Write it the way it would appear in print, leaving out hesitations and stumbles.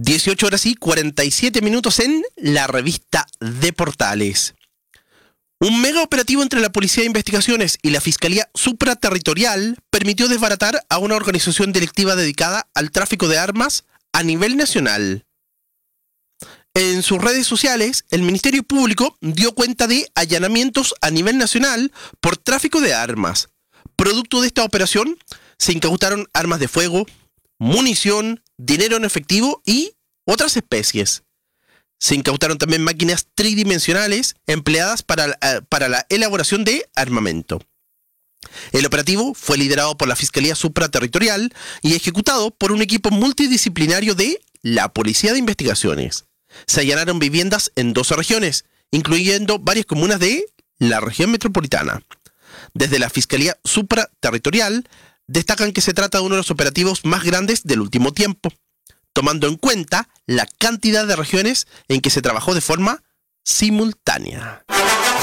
18 horas y 47 minutos en la revista de Portales. Un mega operativo entre la Policía de Investigaciones y la Fiscalía Supraterritorial permitió desbaratar a una organización delictiva dedicada al tráfico de armas a nivel nacional. En sus redes sociales, el Ministerio Público dio cuenta de allanamientos a nivel nacional por tráfico de armas. Producto de esta operación, se incautaron armas de fuego, munición, dinero en efectivo y otras especies. Se incautaron también máquinas tridimensionales empleadas para la elaboración de armamento. El operativo fue liderado por la Fiscalía Supraterritorial y ejecutado por un equipo multidisciplinario de la Policía de Investigaciones. Se allanaron viviendas en 12 regiones, incluyendo varias comunas de la región metropolitana. Desde la Fiscalía Supraterritorial destacan que se trata de uno de los operativos más grandes del último tiempo, tomando en cuenta la cantidad de regiones en que se trabajó de forma simultánea.